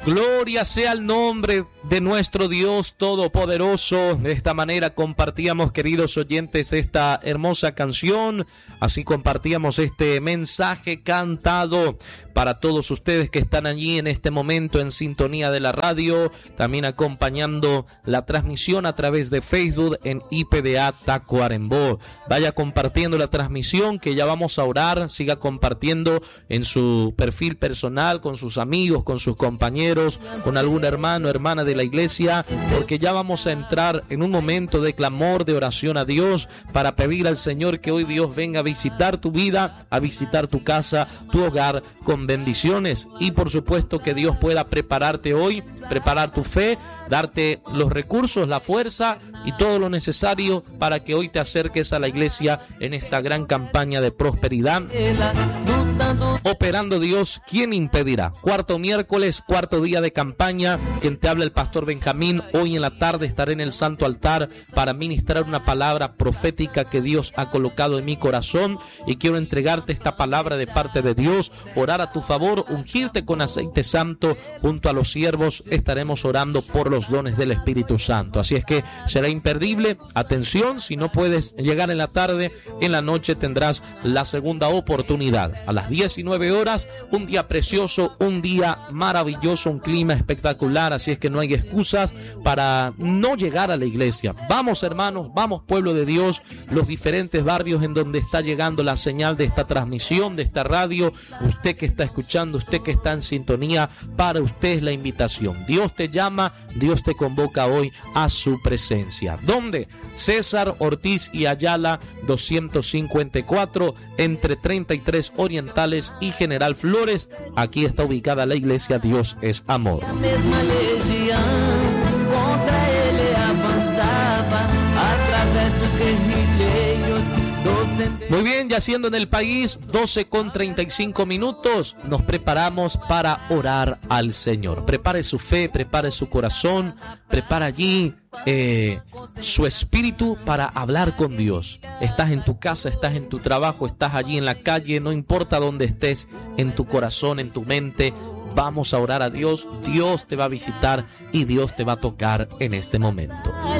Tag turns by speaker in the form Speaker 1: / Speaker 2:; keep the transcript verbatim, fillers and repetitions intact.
Speaker 1: Gloria sea el nombre de nuestro Dios Todopoderoso. De esta manera compartíamos, queridos oyentes, esta hermosa canción. Así compartíamos este mensaje cantado para todos ustedes que están allí en este momento en sintonía de la radio. También acompañando la transmisión a través de Facebook en I P D A Tacuarembó. Vaya compartiendo la transmisión, que ya vamos a orar. Siga compartiendo en su perfil personal, con sus amigos, con sus compañeros, con algún hermano, hermana de la iglesia, porque ya vamos a entrar en un momento de clamor, de oración a Dios, para pedir al Señor que hoy Dios venga a visitar tu vida, a visitar tu casa, tu hogar, con bendiciones. Y por supuesto que Dios pueda prepararte hoy, preparar tu fe, darte los recursos, la fuerza y todo lo necesario para que hoy te acerques a la iglesia en esta gran campaña de prosperidad. Operando Dios, ¿quién impedirá? Cuarto miércoles, cuarto día de campaña. Quien te habla, el pastor Benjamín. Hoy en la tarde estaré en el santo altar para ministrar una palabra profética que Dios ha colocado en mi corazón, y quiero entregarte esta palabra de parte de Dios, orar a tu favor, ungirte con aceite santo. Junto a los siervos estaremos orando por los dones del Espíritu Santo. Así es que será imperdible. Atención, si no puedes llegar en la tarde, en la noche tendrás la segunda oportunidad. A las diecinueve horas, un día precioso, un día maravilloso, un clima espectacular. Así es que no hay excusas para no llegar a la iglesia. Vamos, hermanos, vamos, pueblo de Dios, los diferentes barrios en donde está llegando la señal de esta transmisión, de esta radio. Usted que está escuchando, usted que está en sintonía, para usted es la invitación. Dios te llama, Dios te convoca hoy a su presencia. ¿Dónde? César Ortiz y Ayala doscientos cincuenta y cuatro, entre treinta y tres Orientales y General Flores. Aquí está ubicada la iglesia Dios es Amor. Muy bien, ya siendo en el país doce con treinta y cinco minutos, nos preparamos para orar al Señor. Prepare su fe, prepare su corazón, prepara allí eh, su espíritu para hablar con Dios. Estás en tu casa, estás en tu trabajo, estás allí en la calle, no importa dónde estés, en tu corazón, en tu mente. Vamos a orar a Dios. Dios te va a visitar y Dios te va a tocar en este momento.